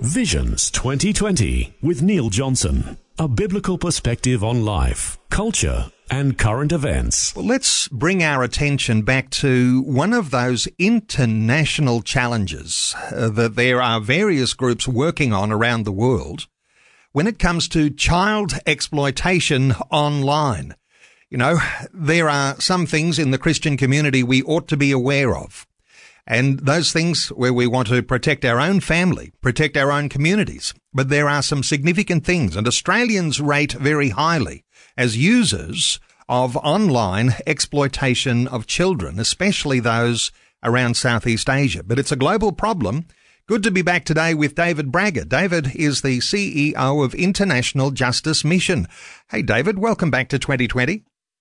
Visions 2020 with Neil Johnson. A biblical perspective on life, culture, and current events. Well, let's bring our attention back to one of those international challenges that there are various groups working on around the world when it comes to child exploitation online. You know, there are some things in the Christian community we ought to be aware of. And those things where we want to protect our own family, protect our own communities. But there are some significant things, and Australians rate very highly as users of online exploitation of children, especially those around Southeast Asia. But it's a global problem. Good to be back today with David Bragger. David is the CEO of International Justice Mission. Hey, David, welcome back to 2020.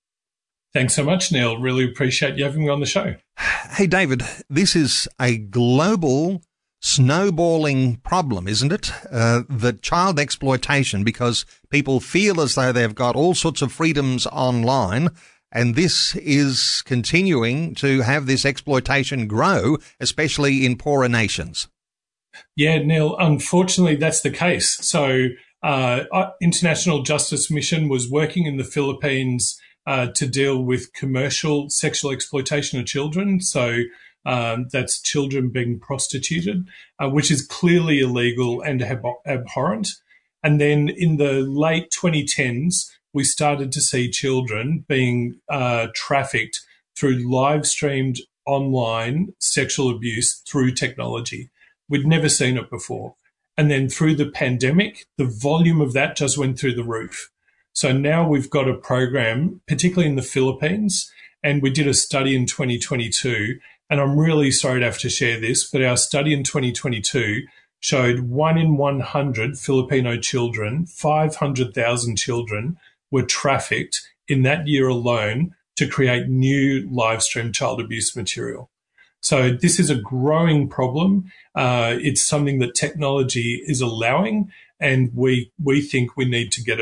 Thanks so much, Neil. Really appreciate you having me on the show. Hey, David, this is a global snowballing problem, isn't it? The child exploitation, because people feel as though they've got all sorts of freedoms online, and this is continuing to have this exploitation grow, especially in poorer nations. Yeah, Neil, unfortunately, that's the case. So International Justice Mission was working in the Philippines to deal with commercial sexual exploitation of children. So that's children being prostituted, which is clearly illegal and abhorrent. And then in the late 2010s, we started to see children being trafficked through live-streamed online sexual abuse through technology. We'd never seen it before. And then through the pandemic, the volume of that just went through the roof. So now we've got a program, particularly in the Philippines, and we did a study in 2022, and I'm really sorry to have to share this, but our study in 2022 showed 1 in 100 Filipino children, 500,000 children, were trafficked in that year alone to create new live-stream child abuse material. So this is a growing problem. It's something that technology is allowing, and we think we need to get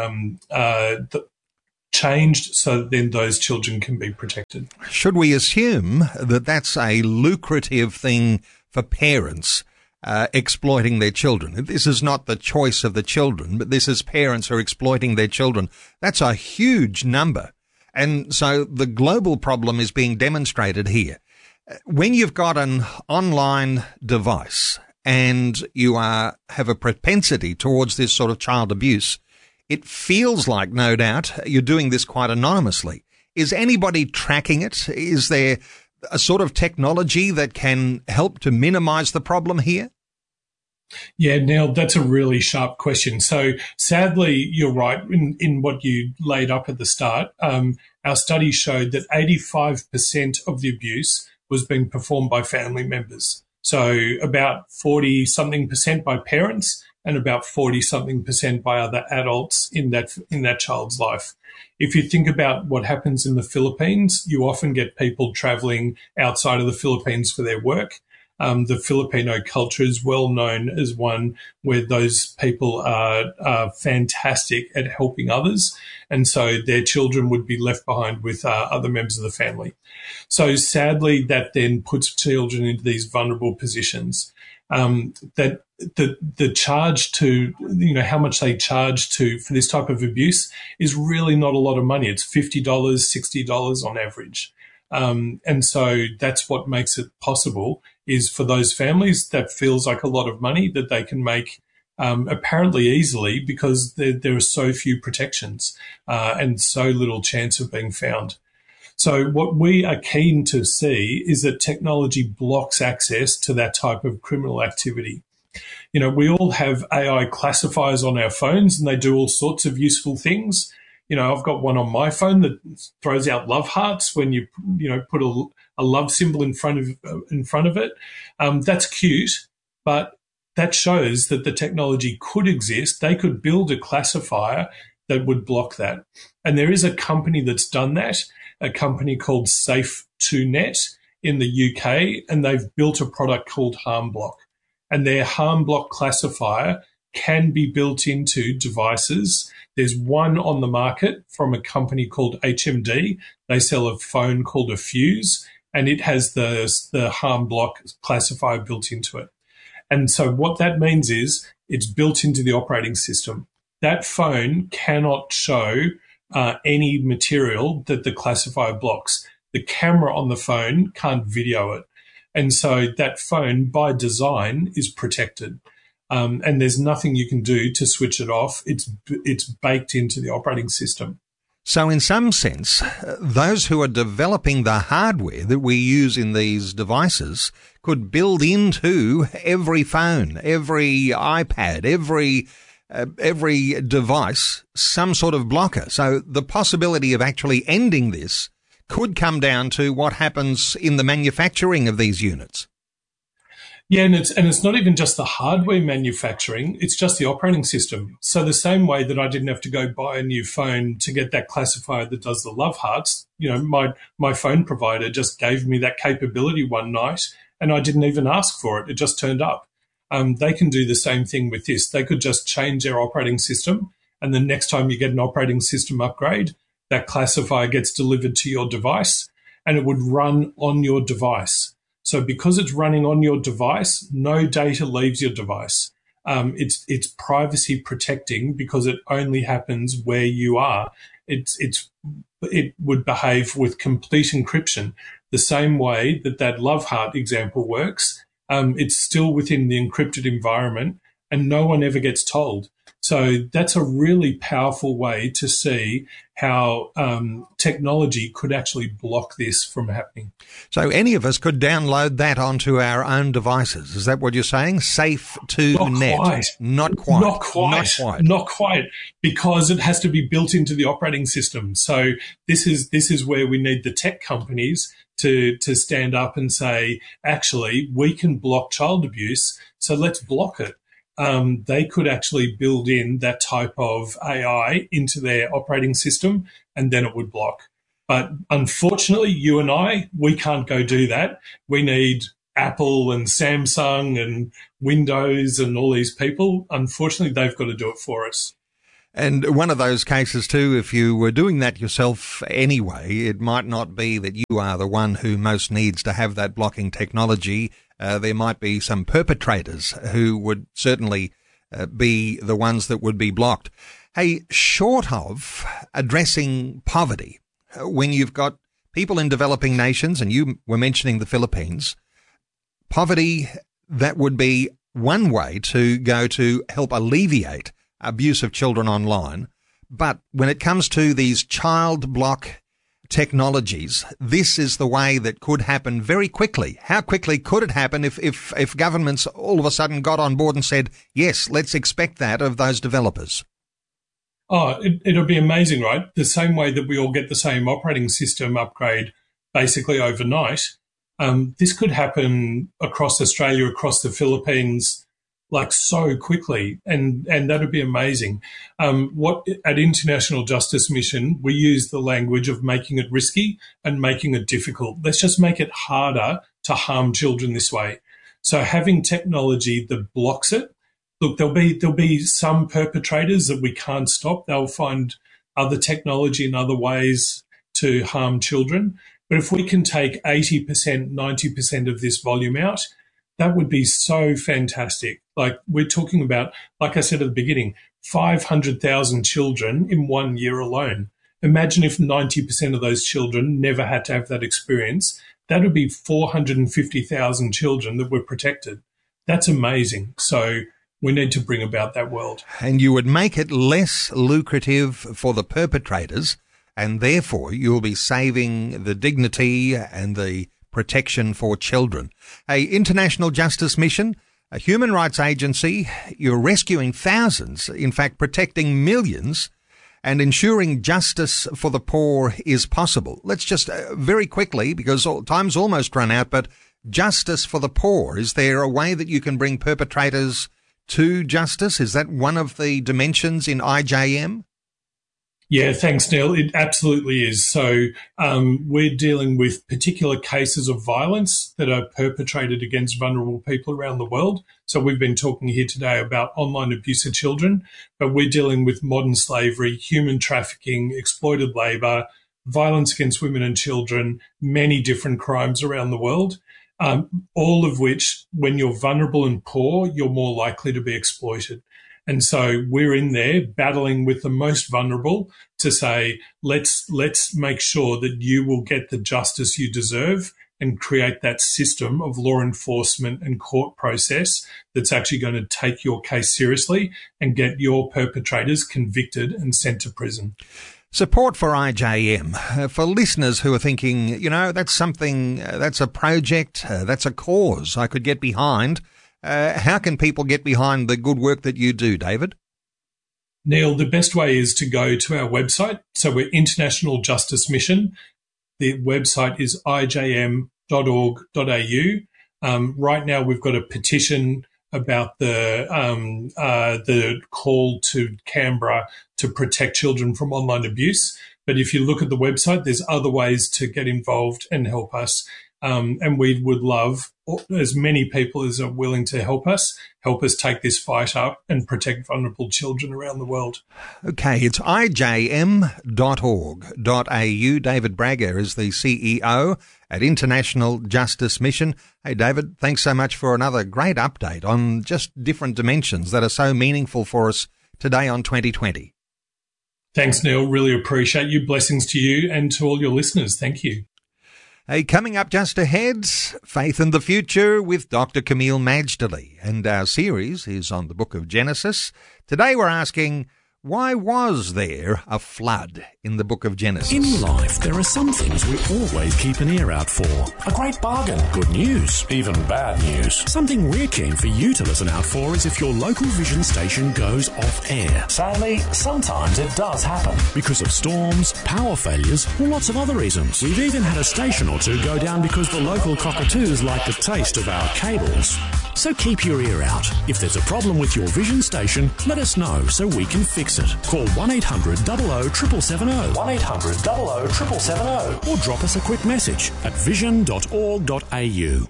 it changed so that then those children can be protected. Should we assume that that's a lucrative thing for parents exploiting their children? This is not the choice of the children, but this is parents who are exploiting their children. That's a huge number. And so the global problem is being demonstrated here. When you've got an online device and you have a propensity towards this sort of child abuse, it feels like, no doubt, you're doing this quite anonymously. Is anybody tracking it? Is there a sort of technology that can help to minimize the problem here? Yeah, Neil, that's a really sharp question. So sadly, you're right in what you laid up at the start. Our study showed that 85% of the abuse was being performed by family members. So about 40-something% by parents and about 40-something% by other adults in that child's life. If you think about what happens in the Philippines, you often get people traveling outside of the Philippines for their work. The Filipino culture is well known as one where those people are fantastic at helping others, and so their children would be left behind with other members of the family. So sadly, that then puts children into these vulnerable positions. That the charge to, how much they charge for this type of abuse is really not a lot of money. It's $50, $60 on average. And so that's what makes it possible, is for those families that feels like a lot of money that they can make apparently easily, because there are so few protections and so little chance of being found. So what we are keen to see is that technology blocks access to that type of criminal activity. We all have AI classifiers on our phones, and they do all sorts of useful things. I've got one on my phone that throws out love hearts when you put a love symbol in front of it. That's cute, but that shows that the technology could exist. They could build a classifier that would block that. And there is a company that's done that, a company called Safe2Net in the UK, and they've built a product called HarmBlock. And their HarmBlock classifier can be built into devices. There's one on the market from a company called HMD. They sell a phone called a Fuse, and it has the HarmBlock classifier built into it. And so what that means is it's built into the operating system. That phone cannot show any material that the classifier blocks. The camera on the phone can't video it. And so that phone, by design, is protected. And there's nothing you can do to switch it off. It's baked into the operating system. So in some sense, those who are developing the hardware that we use in these devices could build into every phone, every iPad, every device, some sort of blocker. So the possibility of actually ending this could come down to what happens in the manufacturing of these units. Yeah, and it's not even just the hardware manufacturing, it's just the operating system. So the same way that I didn't have to go buy a new phone to get that classifier that does the love hearts, my phone provider just gave me that capability one night and I didn't even ask for it. It just turned up. They can do the same thing with this. They could just change their operating system, and the next time you get an operating system upgrade, that classifier gets delivered to your device and it would run on your device. So because it's running on your device, no data leaves your device. It's privacy protecting because it only happens where you are. It would behave with complete encryption, the same way that love heart example works. It's still within the encrypted environment and no one ever gets told. So that's a really powerful way to see how technology could actually block this from happening. So any of us could download that onto our own devices. Is that what you're saying? Safe to net? Not quite. Because it has to be built into the operating system. So this is where we need the tech companies to stand up and say, actually, we can block child abuse, so let's block it. They could actually build in that type of AI into their operating system, and then it would block. But unfortunately, you and we can't go do that. We need Apple and Samsung and Windows and all these people. Unfortunately, they've got to do it for us. And one of those cases too, if you were doing that yourself anyway, it might not be that you are the one who most needs to have that blocking technology. There might be some perpetrators who would certainly be the ones that would be blocked. Hey, short of addressing poverty, when you've got people in developing nations, and you were mentioning the Philippines, poverty, that would be one way to go to help alleviate abuse of children online. But when it comes to these child block technologies, this is the way that could happen very quickly. How quickly could it happen if governments all of a sudden got on board and said, yes, let's expect that of those developers? Oh, it'll be amazing, right? The same way that we all get the same operating system upgrade basically overnight. This could happen across Australia, across the Philippines, like so quickly, and that would be amazing. At International Justice Mission, we use the language of making it risky and making it difficult. Let's just make it harder to harm children this way. So having technology that blocks it, look, there'll be some perpetrators that we can't stop. They'll find other technology and other ways to harm children. But if we can take 80%, 90% of this volume out, that would be so fantastic. Like we're talking about, like I said at the beginning, 500,000 children in 1 year alone. Imagine if 90% of those children never had to have that experience. That would be 450,000 children that were protected. That's amazing. So we need to bring about that world. And you would make it less lucrative for the perpetrators, and therefore you'll be saving the dignity and the protection for children. A International Justice Mission, a human rights agency, you're rescuing thousands, in fact protecting millions, and ensuring justice for the poor is possible. Let's just very quickly, because time's almost run out, but justice for the poor, is there a way that you can bring perpetrators to justice? Is that one of the dimensions in IJM? Yeah, thanks, Neil. It absolutely is. So we're dealing with particular cases of violence that are perpetrated against vulnerable people around the world. So we've been talking here today about online abuse of children, but we're dealing with modern slavery, human trafficking, exploited labour, violence against women and children, many different crimes around the world. all of which, when you're vulnerable and poor, you're more likely to be exploited. And so we're in there battling with the most vulnerable to say, let's make sure that you will get the justice you deserve and create that system of law enforcement and court process that's actually going to take your case seriously and get your perpetrators convicted and sent to prison. Support for IJM. For listeners who are thinking, that's something, that's a project, that's a cause I could get behind. How can people get behind the good work that you do, David? Neil, the best way is to go to our website. So we're International Justice Mission. The website is ijm.org.au. Right now we've got a petition about the call to Canberra to protect children from online abuse. But if you look at the website, there's other ways to get involved and help us. And we would love as many people as are willing to help us take this fight up and protect vulnerable children around the world. Okay, it's ijm.org.au. David Braga is the CEO at International Justice Mission. Hey, David, thanks so much for another great update on just different dimensions that are so meaningful for us today on 2020. Thanks, Neil. Really appreciate you. Blessings to you and to all your listeners. Thank you. Hey, coming up just ahead, Faith in the Future with Dr. Camille Majdali. And our series is on the book of Genesis. Today we're asking, why was there a flood in the book of Genesis? In life, there are some things we always keep an ear out for. A great bargain, good news, even bad news. Something we're keen for you to listen out for is if your local Vision station goes off air. Sadly, sometimes it does happen. Because of storms, power failures, or lots of other reasons. We've even had a station or two go down because the local cockatoos like the taste of our cables. So keep your ear out. If there's a problem with your Vision station, let us know so we can fix it. Call 1-800-00-770. 1-800-00-770. Or drop us a quick message at vision.org.au.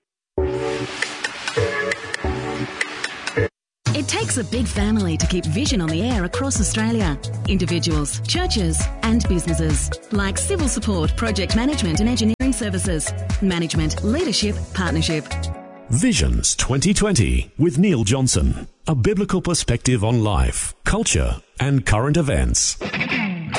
It takes a big family to keep Vision on the air across Australia. Individuals, churches and businesses, like civil support, project management and engineering services, management, leadership, partnership. Visions 2020 with Neil Johnson. A biblical perspective on life, culture and current events.